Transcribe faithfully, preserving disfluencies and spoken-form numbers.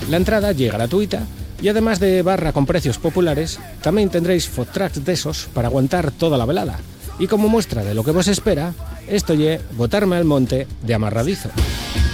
La entrada llega gratuita y además de barra con precios populares, también tendréis food trucks de esos para aguantar toda la velada. Y como muestra de lo que vos espera, esto ye botarme al monte de amarradizo.